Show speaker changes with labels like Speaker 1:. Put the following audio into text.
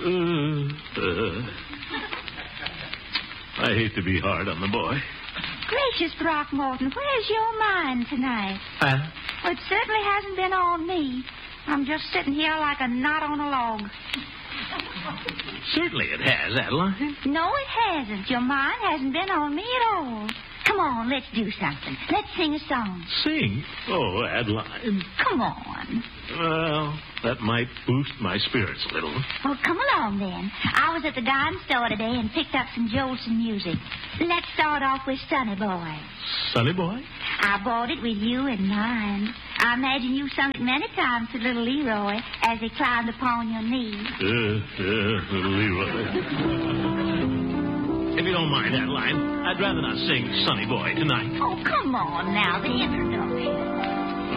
Speaker 1: I hate to be hard on the boy.
Speaker 2: Gracious, Throckmorton, where's your mind tonight?
Speaker 1: Huh?
Speaker 2: Well, it certainly hasn't been on me. I'm just sitting here like a knot on a log.
Speaker 1: Certainly it has, Adeline.
Speaker 2: No, it hasn't. Your mind hasn't been on me at all. Come on, let's do something. Let's sing a song.
Speaker 1: Sing? Oh, Adeline.
Speaker 2: Come on.
Speaker 1: Well, that might boost my spirits a little.
Speaker 2: Well, come along then. I was at the dime store today and picked up some Jolson music. Let's start off with Sonny Boy.
Speaker 1: Sonny Boy?
Speaker 2: I bought it with you in mind. I imagine you sung it many times to little Leroy as he climbed upon your knee.
Speaker 1: Leroy. If you don't mind, Adeline, I'd rather not sing Sonny Boy tonight.
Speaker 2: Oh, come on now, the introduction.